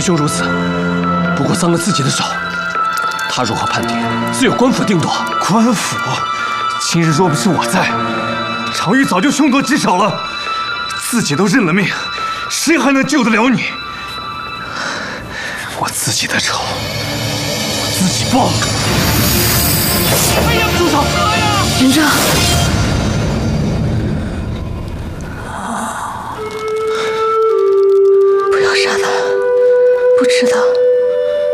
兄如此，不过脏了自己的手，他如何判定，自有官府定夺。 官府，今日若不是我在，常玉早就凶多吉少了。自己都认了命，谁还能救得了你？我自己的仇，我自己报。 哎呀，住手！哎呀， 元璋。